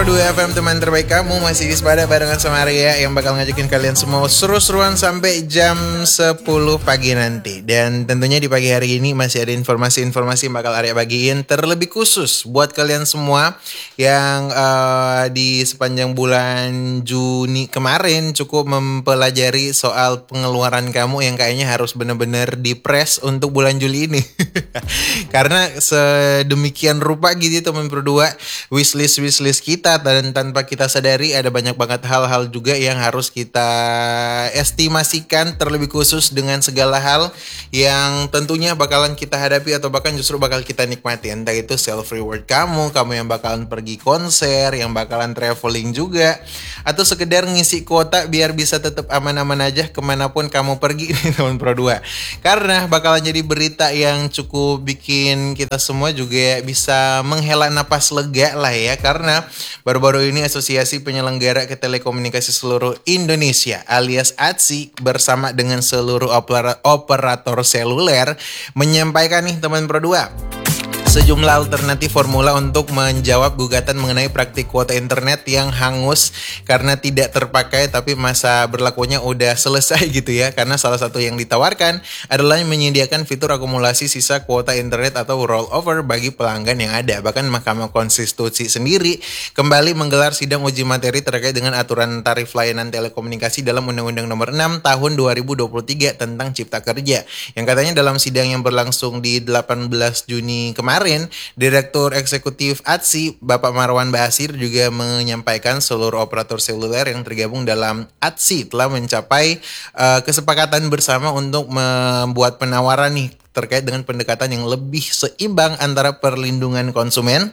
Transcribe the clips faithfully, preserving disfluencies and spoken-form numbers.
Pro dua F M, teman terbaik kamu. Masih di Sepada barengan sama Arya yang bakal ngajakin kalian semua seru-seruan sampai jam sepuluh pagi nanti. Dan tentunya di pagi hari ini masih ada informasi-informasi yang bakal Arya bagiin terlebih khusus buat kalian semua yang uh, di sepanjang bulan Juni kemarin cukup mempelajari soal pengeluaran kamu yang kayaknya harus benar-benar dipres untuk bulan Juli ini. Karena sedemikian rupa gitu teman berdua, wishlist wishlist kita, dan tanpa kita sadari ada banyak banget hal-hal juga yang harus kita estimasikan terlebih khusus dengan segala hal yang tentunya bakalan kita hadapi atau bahkan justru bakal kita nikmati. Entah itu self reward kamu, kamu yang bakalan pergi konser, yang bakalan traveling juga, atau sekedar ngisi kuota biar bisa tetap aman-aman aja kemanapun kamu pergi nih teman Pro dua. Karena bakalan jadi berita yang cukup bikin kita semua juga bisa menghela napas lega lah ya, karena baru-baru ini Asosiasi Penyelenggara Telekomunikasi Seluruh Indonesia alias A T S I bersama dengan seluruh opera- operator seluler menyampaikan nih teman Pro dua sejumlah alternatif formula untuk menjawab gugatan mengenai praktik kuota internet yang hangus karena tidak terpakai tapi masa berlakunya udah selesai gitu ya. Karena salah satu yang ditawarkan adalah menyediakan fitur akumulasi sisa kuota internet atau rollover bagi pelanggan yang ada. Bahkan Mahkamah Konstitusi sendiri kembali menggelar sidang uji materi terkait dengan aturan tarif layanan telekomunikasi dalam Undang-Undang Nomor enam Tahun dua ribu dua puluh tiga tentang Cipta Kerja, yang katanya dalam sidang yang berlangsung di delapan belas Juni kemarin, Direktur Eksekutif A T S I Bapak Marwan Basir juga menyampaikan seluruh operator seluler yang tergabung dalam A T S I telah mencapai uh, kesepakatan bersama untuk membuat penawaran nih terkait dengan pendekatan yang lebih seimbang antara perlindungan konsumen,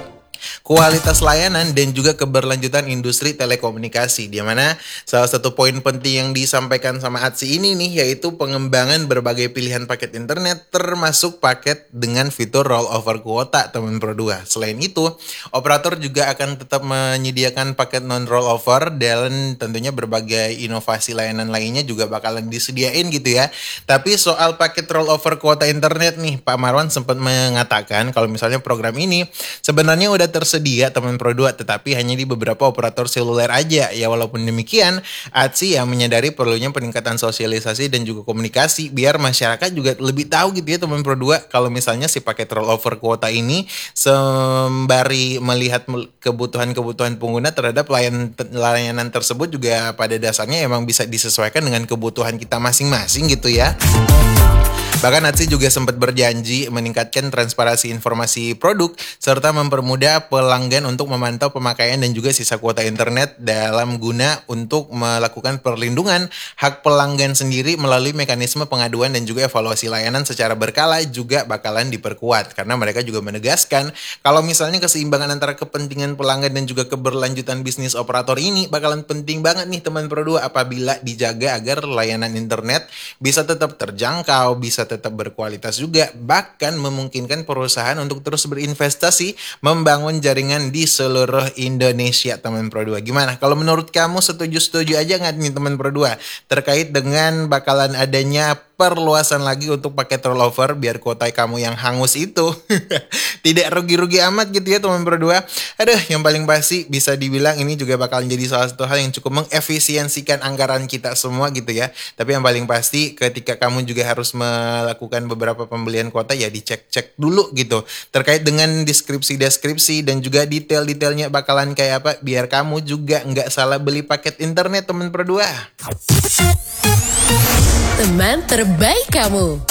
kualitas layanan, dan juga keberlanjutan industri telekomunikasi. Di mana salah satu poin penting yang disampaikan sama A T S I ini nih yaitu pengembangan berbagai pilihan paket internet termasuk paket dengan fitur rollover kuota teman Pro dua. Selain itu, operator juga akan tetap menyediakan paket non rollover dan tentunya berbagai inovasi layanan lainnya juga bakalan disediain gitu ya. Tapi soal paket rollover kuota internet nih, Pak Marwan sempat mengatakan kalau misalnya program ini sebenarnya udah tersedia teman Pro dua, tetapi hanya di beberapa operator seluler aja. Ya walaupun demikian, A T S I yang menyadari perlunya peningkatan sosialisasi dan juga komunikasi biar masyarakat juga lebih tahu gitu ya teman Pro dua, kalau misalnya si paket rollover kuota ini sembari melihat kebutuhan-kebutuhan pengguna terhadap layan, layanan tersebut juga pada dasarnya emang bisa disesuaikan dengan kebutuhan kita masing-masing gitu ya. Bahkan A T S I juga sempat berjanji meningkatkan transparansi informasi produk serta mempermudah pelanggan untuk memantau pemakaian dan juga sisa kuota internet dalam guna untuk melakukan perlindungan hak pelanggan sendiri melalui mekanisme pengaduan dan juga evaluasi layanan secara berkala juga bakalan diperkuat. Karena mereka juga menegaskan kalau misalnya keseimbangan antara kepentingan pelanggan dan juga keberlanjutan bisnis operator ini bakalan penting banget nih teman Pro dua apabila dijaga agar layanan internet bisa tetap terjangkau, bisa tetap berkualitas juga, bahkan memungkinkan perusahaan untuk terus berinvestasi membangun jaringan di seluruh Indonesia teman Pro dua. Gimana? Kalau menurut kamu setuju-setuju aja nggak nih teman Pro dua terkait dengan bakalan adanya perluasan lagi untuk paket rollover biar kuota kamu yang hangus itu tidak rugi-rugi amat gitu ya teman Pro dua. Aduh, yang paling pasti bisa dibilang ini juga bakal jadi salah satu hal yang cukup mengefisiensikan anggaran kita semua gitu ya. Tapi yang paling pasti ketika kamu juga harus melakukan beberapa pembelian kuota ya dicek-cek dulu gitu terkait dengan deskripsi-deskripsi dan juga detail-detailnya bakalan kayak apa biar kamu juga nggak salah beli paket internet teman Pro dua. Teman terbaik kamu.